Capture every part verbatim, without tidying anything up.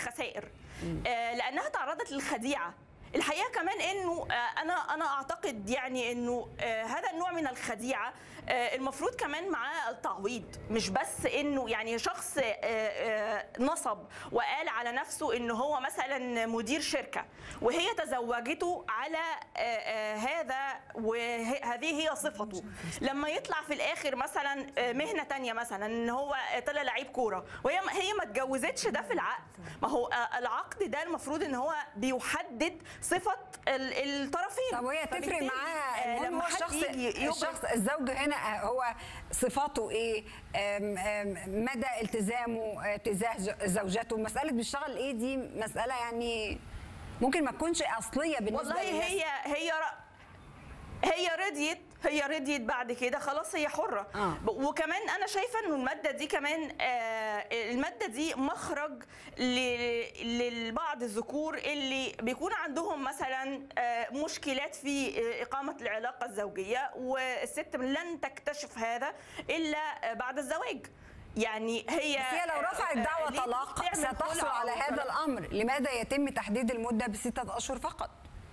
الخسائر آه لانها تعرضت للخديعه. الحقيقه كمان انه انا انا اعتقد يعني انه هذا النوع من الخديعه المفروض كمان معاه التعويض، مش بس انه يعني شخص نصب وقال على نفسه انه هو مثلا مدير شركه وهي تزوجته على هذا وهذه هي صفته، لما يطلع في الاخر مثلا مهنه ثانيه مثلا ان هو طلع لعيب كوره وهي هي ما اتجوزتش ده في العقد. ما هو العقد ده المفروض ان هو بيحدد صفه الطرفين. طب وهي تفرق معاها لما الشخص الشخص الزوج هنا هو صفاته ايه؟ أم أم مدى التزامه تجاه زوجته، مساله بيشتغل ايه دي مساله يعني ممكن ما تكونش اصليه بالنسبه والله للناس. هي هي هي رضيت هي رضيت بعد كده خلاص هي حره. آه. وكمان انا شايفه انه الماده دي كمان آه الماده دي مخرج لبعض الذكور اللي بيكون عندهم مثلا آه مشكلات في اقامه العلاقه الزوجيه، والست لن تكتشف هذا الا بعد الزواج. يعني هي بس هي لو رفعت دعوى طلاق ستحصل على هذا الامر، لماذا يتم تحديد المده بسته اشهر فقط؟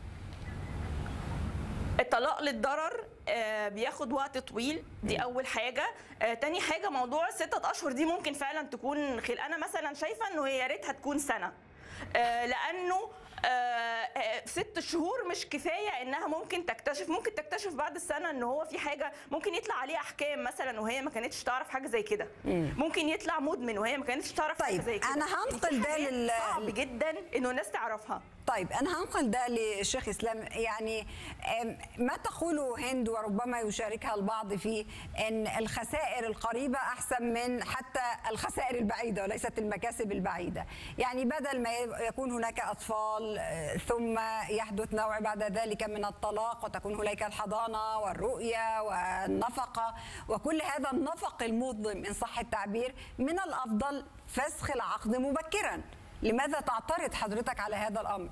الطلاق للضرر بياخد وقت طويل، دي اول حاجه. تاني حاجه موضوع ستة اشهر دي ممكن فعلا تكون خل... انا مثلا شايفه انه هي يا ريتها تكون سنه، لانه ست شهور مش كفايه انها ممكن تكتشف ممكن تكتشف بعد السنه ان هو في حاجه، ممكن يطلع عليه احكام مثلا وهي ما كانتش تعرف حاجه زي كده، ممكن يطلع مدمن وهي ما كانتش تعرف طيب حاجه زي كده. انا هنقل ده لل صعب جدا انه الناس تعرفها. طيب أنا هنقل ده للشيخ إسلام، يعني ما تقوله هند وربما يشاركها البعض فيه أن الخسائر القريبة أحسن من حتى الخسائر البعيدة وليست المكاسب البعيدة. يعني بدل ما يكون هناك أطفال ثم يحدث نوع بعد ذلك من الطلاق وتكون هناك الحضانة والرؤية والنفقة وكل هذا النفق المظلم إن صح التعبير، من الأفضل فسخ العقد مبكرا. لماذا تعترض حضرتك على هذا الأمر؟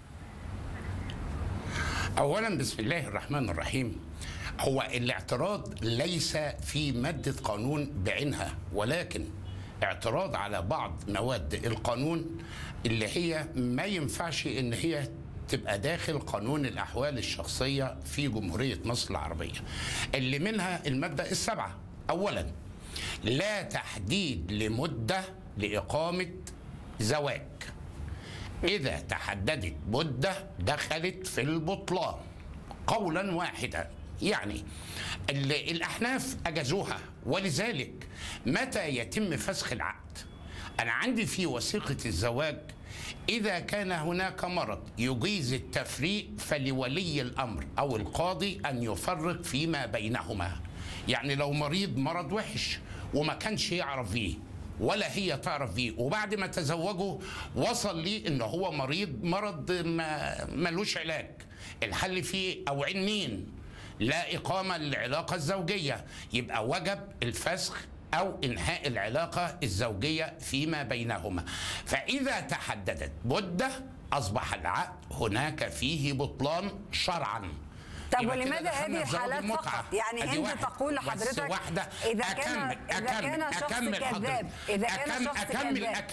أولا بسم الله الرحمن الرحيم، هو الاعتراض ليس في مادة قانون بعينها، ولكن اعتراض على بعض مواد القانون اللي هي ما ينفعش ان هي تبقى داخل قانون الأحوال الشخصية في جمهورية مصر العربية، اللي منها المادة السابعة. أولا لا تحديد لمدة لإقامة زواج، إذا تحددت مدة دخلت في البطلان قولا واحدا. يعني الأحناف أجازوها، ولذلك متى يتم فسخ العقد؟ أنا عندي في وثيقة الزواج إذا كان هناك مرض يجيز التفريق فلولي الأمر أو القاضي أن يفرق فيما بينهما. يعني لو مريض مرض وحش وما كانش يعرف فيه ولا هي تعرف بيه، وبعد ما تزوجوا وصل لي ان هو مريض مرض ما ملوش علاج، الحل فيه او عنين لا اقامه للعلاقه الزوجيه، يبقى وجب الفسخ او انهاء العلاقه الزوجيه فيما بينهما. فاذا تحددت مده اصبح العقد هناك فيه بطلان شرعا. طب ولماذا هذه الحالات فقط؟ يعني انت تقول لحضرتك اذا كان اذا كان شخص كذاب اذا كان شخص كذاب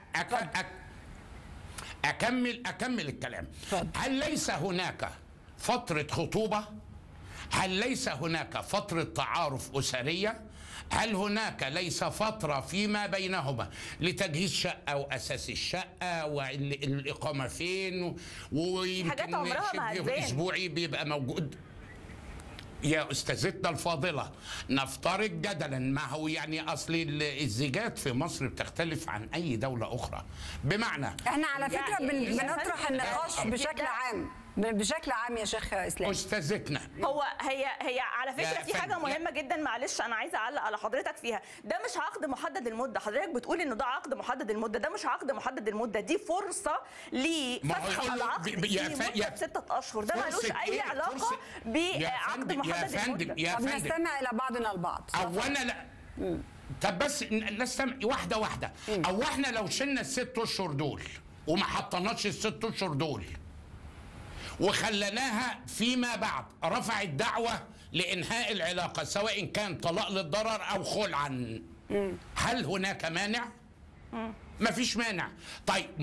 اكمل اكمل الكلام. هل ليس هناك فترة خطوبة؟ هل ليس هناك فترة تعارف أسرية؟ هل هناك ليس فترة فيما بينهما لتجهيز شقة وأساس الشقة والإقامة فين، ويمكن شبه أسبوعي بيبقى موجود؟ يا أستاذتنا الفاضلة، نفترض جدلا، ما هو يعني أصل الزيجات في مصر بتختلف عن أي دولة أخرى، بمعنى احنا على فكرة يعني بنطرح النقاش بشكل عام بشكل عام يا شيخ اسلام. استاذتنا هو هي هي على فكره في حاجه مهمه جدا، معلش انا عايزه اعلق على حضرتك فيها. ده مش عقد محدد المده، حضرتك بتقول انه ده عقد محدد المده، ده مش عقد محدد المده، دي فرصه لفتح العقد في مده ستة اشهر، ده ملوش اي علاقه بعقد محدد المده. طب نستمع الى بعضنا البعض. اولا لا طب بس نستمع واحده واحده. او احنا لو شلنا الست اشهر دول وما حطيناش الست اشهر دول وخلناها فيما بعد رفعت دعوة لإنهاء العلاقة سواء كان طلاق للضرر أو خلعا، هل هناك مانع؟ ما فيش مانع. طيب